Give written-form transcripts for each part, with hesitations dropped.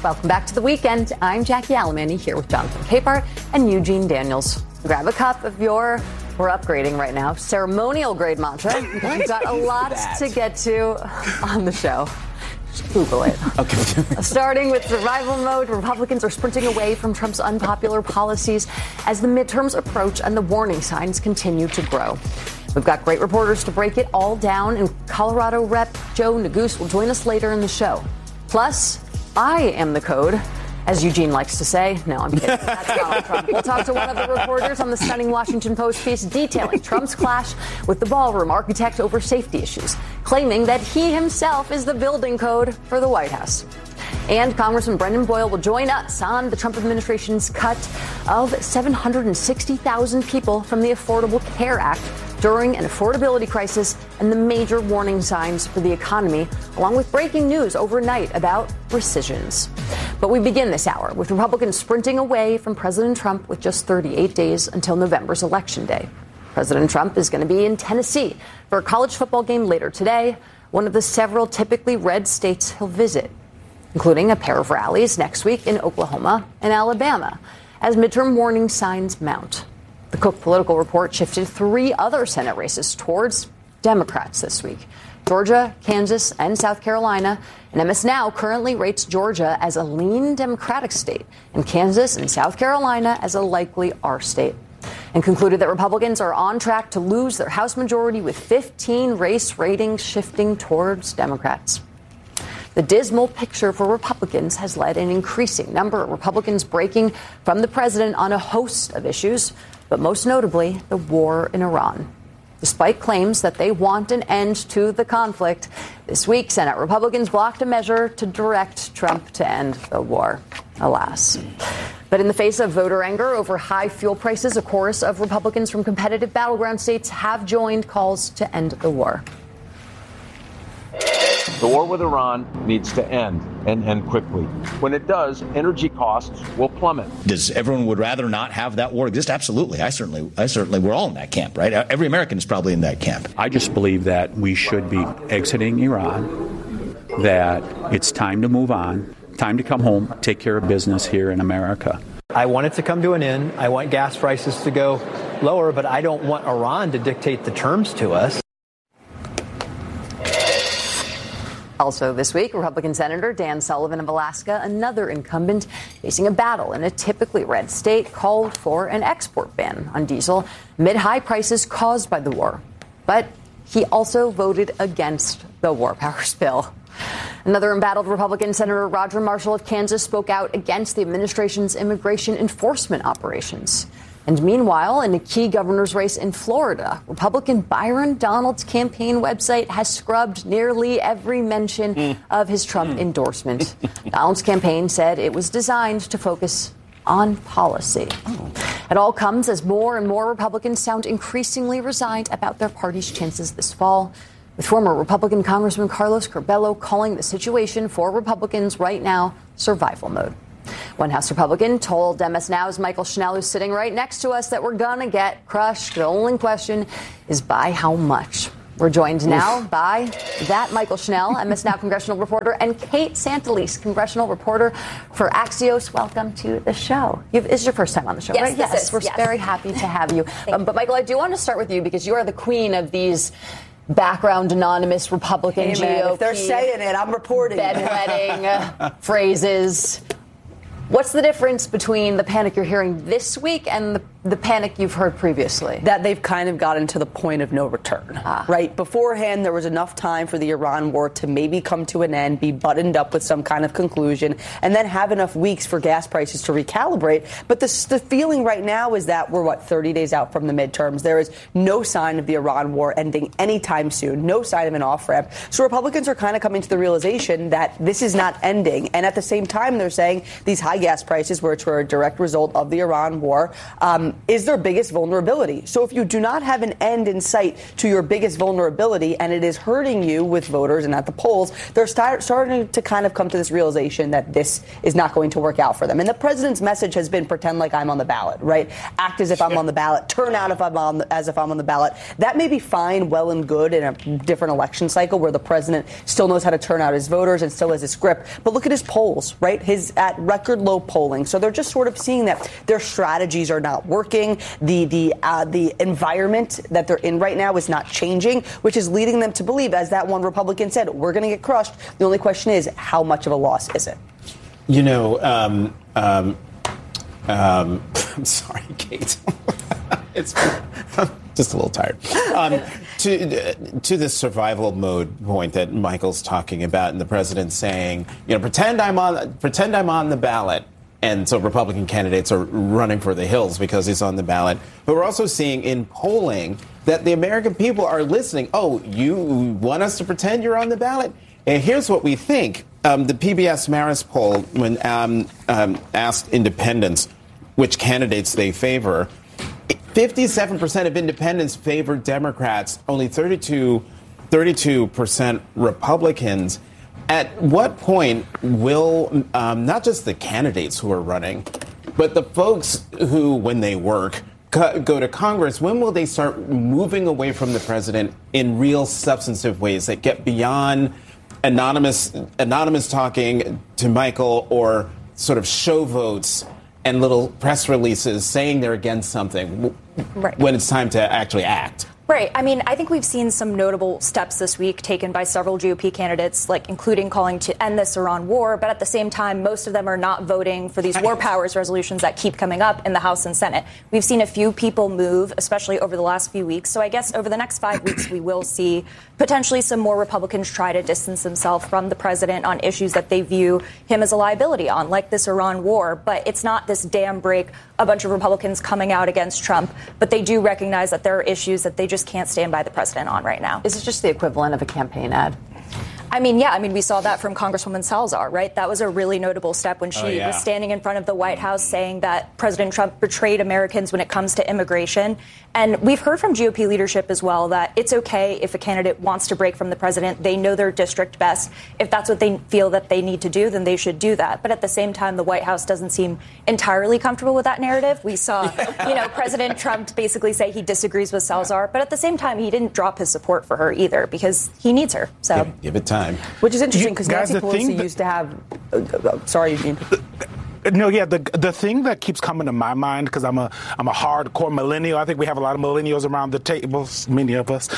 Welcome back to the weekend. I'm Jackie Alemany here with Jonathan Capehart and Eugene Daniels. Grab a cup of your, we're upgrading right now, ceremonial grade mantra. We've got a lot to get to on the show. Just Google it. Okay. Starting with survival mode, Republicans are sprinting away from Trump's unpopular policies as the midterms approach and the warning signs continue to grow. We've got great reporters to break it all down, and Colorado Rep. Joe Neguse will join us later in the show. Plus, I am the code, as Eugene likes to say. No, I'm kidding. That's Donald Trump. We'll talk to one of the reporters on the stunning Washington Post piece detailing Trump's clash with the ballroom architect over safety issues, claiming that he himself is the building code for the White House. And Congressman Brendan Boyle will join us on the Trump administration's cut of 760,000 people from the Affordable Care Act during an affordability crisis and the major warning signs for the economy, along with breaking news overnight about rescissions. But we begin this hour with Republicans sprinting away from President Trump with just 38 days until November's Election Day. President Trump is going to be in Tennessee for a college football game later today, one of the several typically red states he'll visit, including a pair of rallies next week in Oklahoma and Alabama, as midterm warning signs mount. The Cook Political Report shifted 3 other Senate races towards Democrats this week: Georgia, Kansas, and South Carolina. And MS Now currently rates Georgia as a lean Democratic state and Kansas and South Carolina as a likely R state, and concluded that Republicans are on track to lose their House majority with 15 race ratings shifting towards Democrats. The dismal picture for Republicans has led an increasing number of Republicans breaking from the president on a host of issues, but most notably the war in Iran. Despite claims that they want an end to the conflict, this week Senate Republicans blocked a measure to direct Trump to end the war. Alas. But in the face of voter anger over high fuel prices, a chorus of Republicans from competitive battleground states have joined calls to end the war. The war with Iran needs to end, and end quickly. When it does, energy costs will plummet. Does everyone would rather not have that war exist? Absolutely. I certainly, we're all in that camp, right? Every American is probably in that camp. I just believe that we should be exiting Iran, that it's time to move on, time to come home, take care of business here in America. I want it to come to an end. I want gas prices to go lower, but I don't want Iran to dictate the terms to us. Also this week, Republican Senator Dan Sullivan of Alaska, another incumbent facing a battle in a typically red state, called for an export ban on diesel amid high prices caused by the war. But he also voted against the War Powers bill. Another embattled Republican, Senator Roger Marshall of Kansas, spoke out against the administration's immigration enforcement operations. And meanwhile, in a key governor's race in Florida, Republican Byron Donald's campaign website has scrubbed nearly every mention of his Trump endorsement. Donald's campaign said it was designed to focus on policy. It all comes as more and more Republicans sound increasingly resigned about their party's chances this fall, with former Republican Congressman Carlos Curbelo calling the situation for Republicans right now survival mode. One House Republican told MS Now's Michael Schnell, who's sitting right next to us, that we're going to get crushed. The only question is by how much. We're joined now by that Michael Schnell, MS Now congressional reporter, and Kate Santelice, congressional reporter for Axios. Welcome to the show. This is your first time on the show, right? Yes, we're very happy to have you. But Michael, I do want to start with you because you are the queen of these background anonymous Republican GOP. If they're saying it, I'm reporting. Bedwetting phrases. What's the difference between the panic you're hearing this week and the panic you've heard previously? That they've kind of gotten to the point of no return, right? Beforehand, there was enough time for the Iran war to maybe come to an end, be buttoned up with some kind of conclusion, and then have enough weeks for gas prices to recalibrate. But the feeling right now is that we're, 30 days out from the midterms. There is no sign of the Iran war ending anytime soon, no sign of an off-ramp. So Republicans are kind of coming to the realization that this is not ending. And at the same time, they're saying these high gas prices, which were a direct result of the Iran war, is their biggest vulnerability. So if you do not have an end in sight to your biggest vulnerability and it is hurting you with voters and at the polls, they're starting to kind of come to this realization that this is not going to work out for them. And the president's message has been pretend like I'm on the ballot, right? Act as if I'm on the ballot, turn out as if I'm on the ballot. That may be fine, well and good in a different election cycle where the president still knows how to turn out his voters and still has his grip. But look at his polls, right? His at record low polling. So they're just sort of seeing that their strategies are not working. The environment that they're in right now is not changing, which is leading them to believe, as that one Republican said, we're going to get crushed. The only question is, how much of a loss is it? You know, I'm sorry, Kate. I'm just a little tired. To the survival mode point that Michael's talking about, and the president saying, pretend I'm on the ballot. And so Republican candidates are running for the hills because he's on the ballot. But we're also seeing in polling that the American people are listening. Oh, you want us to pretend you're on the ballot? And here's what we think. The PBS Marist poll, when asked independents which candidates they favor, 57% of independents favor Democrats, only 32% Republicans. At what point will not just the candidates who are running, but the folks who, when they work, go to Congress, when will they start moving away from the president in real substantive ways that get beyond anonymous talking to Michael or sort of show votes and little press releases saying they're against something when it's time to actually act? Right. I mean, I think we've seen some notable steps this week taken by several GOP candidates, like including calling to end this Iran war. But at the same time, most of them are not voting for these war powers resolutions that keep coming up in the House and Senate. We've seen a few people move, especially over the last few weeks. So I guess over the next 5 weeks, we will see potentially some more Republicans try to distance themselves from the president on issues that they view him as a liability on, like this Iran war. But it's not this dam break, a bunch of Republicans coming out against Trump. But they do recognize that there are issues that they just can't stand by the president on right now. Is it just the equivalent of a campaign ad? I mean, yeah. I mean, we saw that from Congresswoman Salazar, right? That was a really notable step when she was standing in front of the White House saying that President Trump betrayed Americans when it comes to immigration. And we've heard from GOP leadership as well that it's okay if a candidate wants to break from the president. They know their district best. If that's what they feel that they need to do, then they should do that. But at the same time, the White House doesn't seem entirely comfortable with that narrative. We saw, President Trump basically say he disagrees with Salazar. But at the same time, he didn't drop his support for her either because he needs her. So give it time. Which is interesting because Nancy Pelosi used to have. Sorry, Eugene. No, yeah, the thing that keeps coming to my mind, because I'm a hardcore millennial. I think we have a lot of millennials around the table, many of us.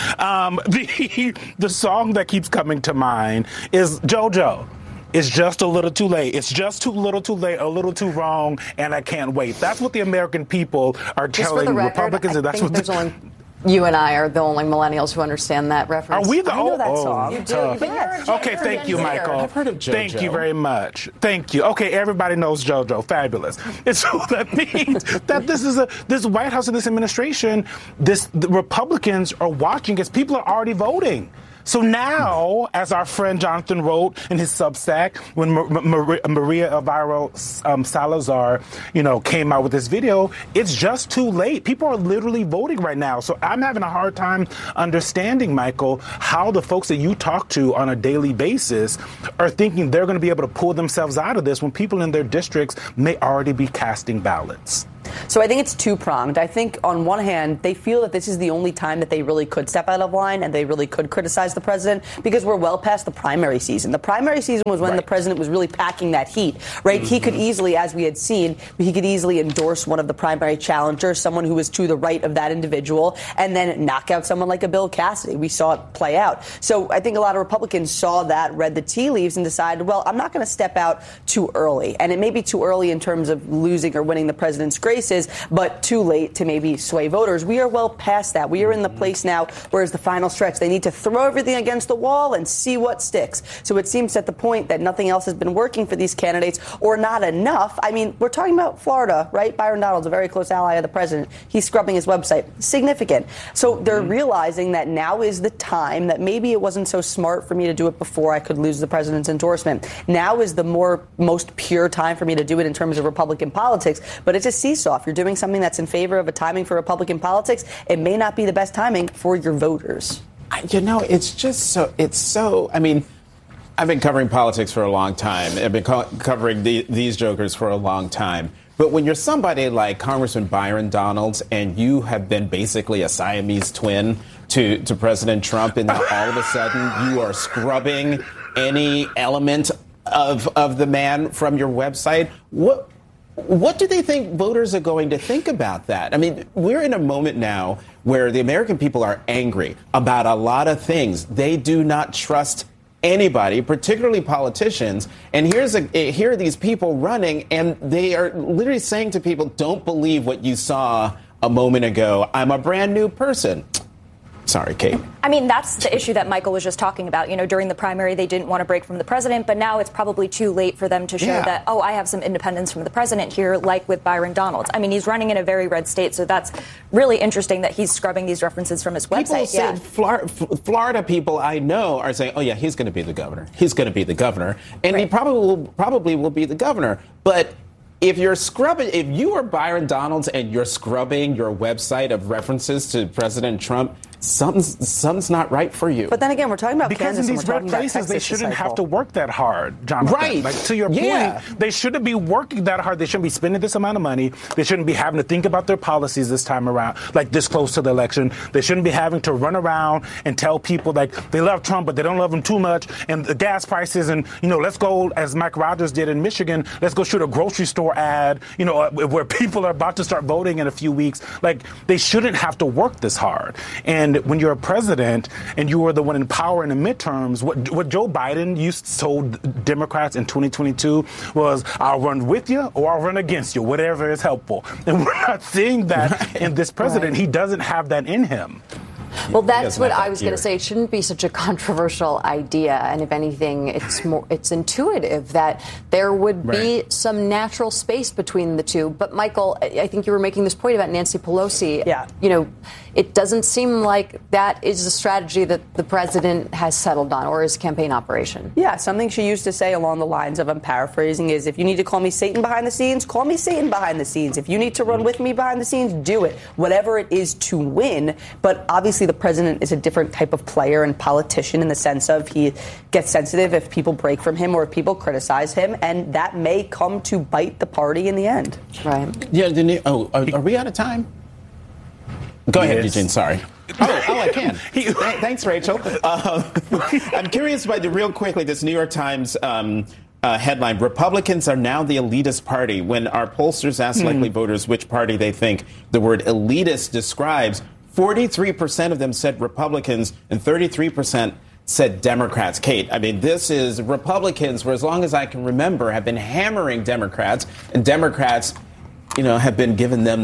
The song that keeps coming to mind is JoJo. It's just a little too late. It's just too little too late, a little too wrong, and I can't wait. That's what the American people are telling Republicans. And that's what you and I are the only millennials who understand that reference. Are we the I know that song. You do. But okay, thank you, Michael. I've heard of JoJo. Thank you very much. Thank you. Okay, everybody knows JoJo. Fabulous. And so that means that this White House and this administration, the Republicans are watching as people are already voting. So now, as our friend Jonathan wrote in his Substack, when Maria Elvira Salazar, came out with this video, it's just too late. People are literally voting right now. So I'm having a hard time understanding, Michael, how the folks that you talk to on a daily basis are thinking they're going to be able to pull themselves out of this when people in their districts may already be casting ballots. So I think it's two-pronged. I think on one hand, they feel that this is the only time that they really could step out of line and they really could criticize the president because we're well past the primary season. The primary season was when the president was really packing that heat, right? Mm-hmm. He could easily, as we had seen, he could easily endorse one of the primary challengers, someone who was to the right of that individual, and then knock out someone like a Bill Cassidy. We saw it play out. So I think a lot of Republicans saw that, read the tea leaves, and decided, well, I'm not going to step out too early. And it may be too early in terms of losing or winning the president's graces, but too late to maybe sway voters. We are well past that. We are in the place now where it's the final stretch. They need to throw everything against the wall and see what sticks. So it seems at the point that nothing else has been working for these candidates or not enough. I mean, we're talking about Florida, right? Byron Donalds, a very close ally of the president. He's scrubbing his website. Significant. So they're realizing that now is the time that maybe it wasn't so smart for me to do it before I could lose the president's endorsement. Now is the most pure time for me to do it in terms of Republican politics. But it's a seesaw. You're doing something that's in favor of a timing for Republican politics. It may not be the best timing for your voters. It's just so, I mean, I've been covering politics for a long time. I've been covering these jokers for a long time. But when you're somebody like Congressman Byron Donalds and you have been basically a Siamese twin to President Trump, and now all of a sudden you are scrubbing any element of the man from your website, what do they think voters are going to think about that? I mean, we're in a moment now where the American people are angry about a lot of things. They do not trust anybody, particularly politicians. And here are these people running, and they are literally saying to people, don't believe what you saw a moment ago. I'm a brand new person. Sorry, Kate. I mean, that's the issue that Michael was just talking about. During the primary, they didn't want to break from the president, but now it's probably too late for them to show that, I have some independence from the president here, like with Byron Donalds. I mean, he's running in a very red state, so that's really interesting that he's scrubbing these references from his website. People say, Florida people I know are saying, he's going to be the governor. He's going to be the governor. And he probably will be the governor. But if you are Byron Donalds and you're scrubbing your website of references to President Trump, something's not right for you. But then again, we're talking about because Kansas, in these red places, they shouldn't have to work that hard, Jonathan. Right. Like, to your point, they shouldn't be working that hard. They shouldn't be spending this amount of money. They shouldn't be having to think about their policies this time around, like this close to the election. They shouldn't be having to run around and tell people like they love Trump, but they don't love him too much. And the gas prices, and let's go, as Mike Rogers did in Michigan, let's go shoot a grocery store ad, where people are about to start voting in a few weeks. Like, they shouldn't have to work this hard. And when you're a president and you were the one in power in the midterms, what Joe Biden used to told Democrats in 2022 was, I'll run with you or I'll run against you, whatever is helpful. And we're not seeing that in this president. He doesn't have that in him. Well, that's what I was going to say. It shouldn't be such a controversial idea. And if anything, it's intuitive that there would be some natural space between the two. But, Michael, I think you were making this point about Nancy Pelosi. Yeah. It doesn't seem like that is the strategy that the president has settled on, or his campaign operation. Yeah, something she used to say along the lines of, I'm paraphrasing, is if you need to call me Satan behind the scenes, call me Satan behind the scenes. If you need to run with me behind the scenes, do it. Whatever it is to win. But obviously the president is a different type of player and politician in the sense of he gets sensitive if people break from him or if people criticize him, and that may come to bite the party in the end. Right. Yeah. Are we out of time? Go ahead, Eugene. Sorry. I can. Thanks, Rachel. I'm curious about real quickly this New York Times headline: Republicans are now the elitist party. When our pollsters asked likely voters which party they think the word elitist describes, 43% of them said Republicans and 33% said Democrats. Kate, I mean, this is Republicans, for as long as I can remember, have been hammering Democrats, and Democrats, have been giving them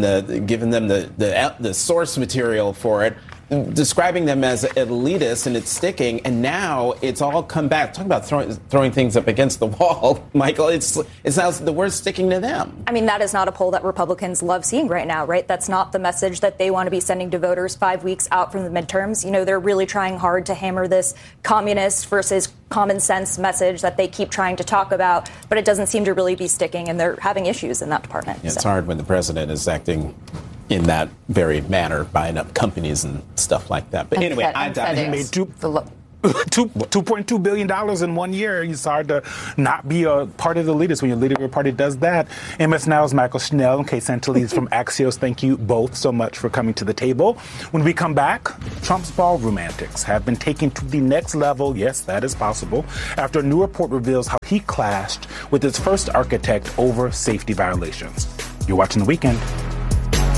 the source material for it, describing them as elitist, and it's sticking. And now it's all come back. Talk about throwing things up against the wall, Michael. It's now the word's sticking to them. I mean, that is not a poll that Republicans love seeing right now, right? That's not the message that they want to be sending to voters 5 weeks out from the midterms. They're really trying hard to hammer this communist versus common sense message that they keep trying to talk about, but it doesn't seem to really be sticking, and they're having issues in that department. Yeah, it's hard when the president is acting in that very manner, buying up companies and stuff like that. But anyway, he made $2.2 billion in 1 year. It's hard to not be a part of the leaders when your leader of your party does that. MS Now's Michael Schnell and Kate Santellis from Axios. Thank you both so much for coming to the table. When we come back, Trump's ballroom antics have been taken to the next level. Yes, that is possible. After a new report reveals how he clashed with his first architect over safety violations. You're watching The Weekend.